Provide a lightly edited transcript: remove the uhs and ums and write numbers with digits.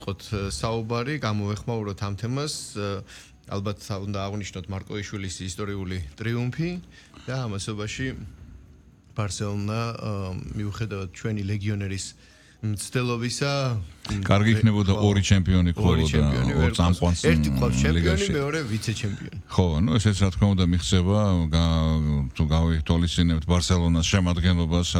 ყოთ საუბარი, გამოვეხმაუროთ ამ თემას. ალბათ უნდა აღნიშნოთ მარკოიშვილის ისტორიული ტრიუმფი და ამასობაში ბარსელონა მიუხედავად ჩვენი ლეგიონერის მცდელობისა კარგი იქნებოდა ორი ჩემპიონი ქოლოდა წამყვანს ერთი ყავს ჩემპიონი, მეორე ვიცე-ჩემპიონი. ხო, ну ესეც რა თქმა უნდა მიღწევა თუ გავითვალისწინებთ ბარსელონას შემადგენლობას